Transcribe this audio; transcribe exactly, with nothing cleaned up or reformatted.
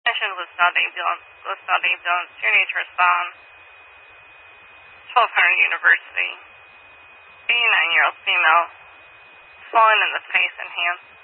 Attention Lusada ambulance. Lusada ambulance. You need to respond. twelve hundred University. eighty-nine-year-old female. Swollen in the face and hands.